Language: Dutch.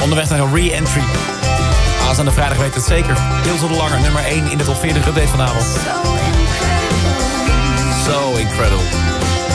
Onderweg naar een re-entry. Aanstaande vrijdag weet het zeker. Ilse de Lange, nummer 1 in de top 40 update vanavond.